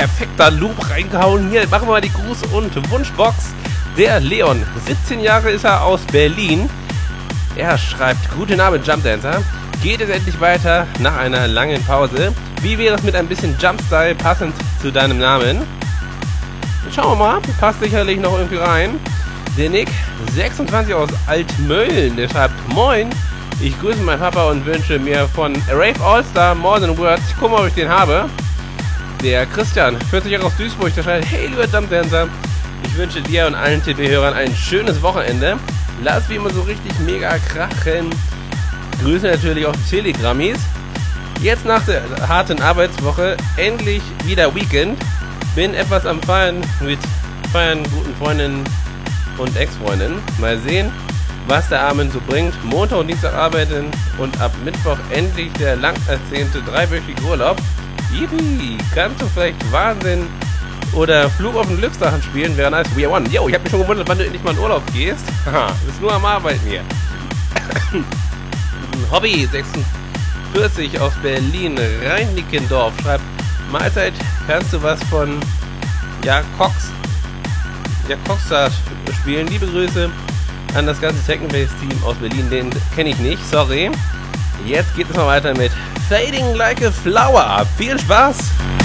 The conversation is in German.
perfekter Loop reingehauen. Hier machen wir mal die Gruß- und Wunschbox. Der Leon, 17 Jahre ist er, aus Berlin. Er schreibt: Guten Abend, Jumpdancer. Geht es endlich weiter nach einer langen Pause? Wie wäre es mit ein bisschen Jumpstyle passend zu deinem Namen? Schauen wir mal, passt sicherlich noch irgendwie rein. Der Nick, 26 aus Altmölln, der schreibt: Moin, ich grüße meinen Papa und wünsche mir von Rave All-Star More Than Words. Ich gucke mal, ob ich den habe. Der Christian, 40 Jahre aus Duisburg, der schreibt: Hey, lieber Jumpdancer, ich wünsche dir und allen TP-Hörern ein schönes Wochenende. Lass wie immer so richtig mega krachen. Grüße natürlich auch die Telegrammis. Jetzt nach der harten Arbeitswoche endlich wieder Weekend. Bin etwas am Feiern mit guten Freundinnen und Ex-Freundinnen. Mal sehen, was der Abend so bringt. Montag und Dienstag arbeiten und ab Mittwoch endlich der lang ersehnte 3-wöchige Urlaub. Yippie, kannst du vielleicht Wahnsinn oder Flug auf den Glücksdrachen spielen? Wäre nice. We are one. Yo, ich hab mich schon gewundert, wann du endlich mal in Urlaub gehst. Haha, du bist nur am Arbeiten hier. Hobby 46 aus Berlin, Rhein-Nickendorf, schreibt: Mahlzeit, kannst du was von Coxstar spielen? Liebe Grüße an das ganze Techno-Base-Team aus Berlin, den kenne ich nicht, sorry. Jetzt geht es mal weiter mit Fading Like a Flower. Viel Spaß!